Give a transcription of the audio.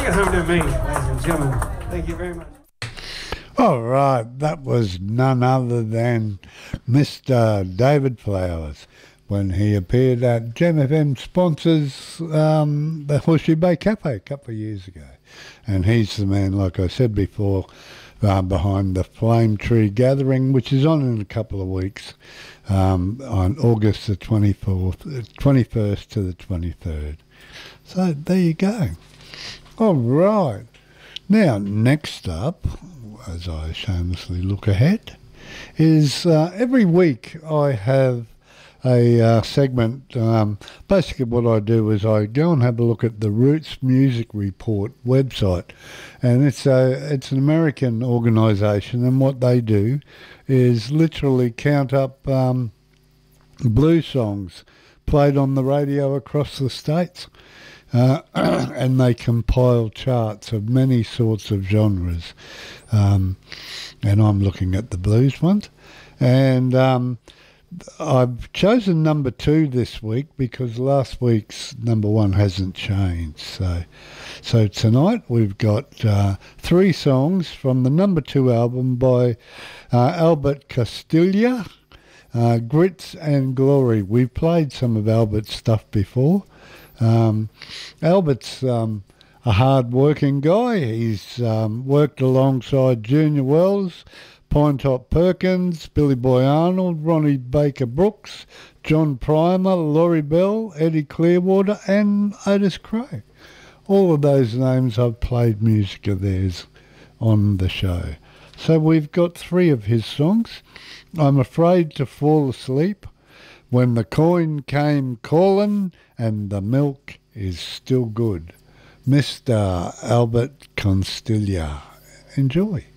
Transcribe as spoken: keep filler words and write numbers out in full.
it home to me, ladies and gentlemen. Thank you very much. All right, that was none other than Mister David Flowers when he appeared at Gem F M sponsors um, the Horseshoe Bay Cafe a couple of years ago. And he's the man, like I said before, uh, behind the Flame Tree Gathering, which is on in a couple of weeks, um, on August the twenty-fourth, twenty-first to the twenty-third. So there you go. All right. Now, next up, as I shamelessly look ahead, is uh, every week I have a uh, segment. Um, basically what I do is I go and have a look at the Roots Music Report website, and it's a it's an American organisation, and what they do is literally count up um, blues songs played on the radio across the states. Uh, and they compile charts of many sorts of genres. Um, and I'm looking at the blues ones. And um, I've chosen number two this week because last week's number one hasn't changed. So so tonight we've got uh, three songs from the number two album by uh, Albert Castiglia, uh, Grits and Glory. We've played some of Albert's stuff before. Um, Albert's um, a hard-working guy. He's um, worked alongside Junior Wells, Pinetop Perkins, Billy Boy Arnold, Ronnie Baker Brooks, John Primer, Laurie Bell, Eddie Clearwater and Otis Cray. All of those names I've played music of theirs on the show. So we've got three of his songs. I'm Afraid to Fall Asleep, When the Coin Came Callin', and The Milk Is Still Good. Mister Albert Castiglia. Enjoy.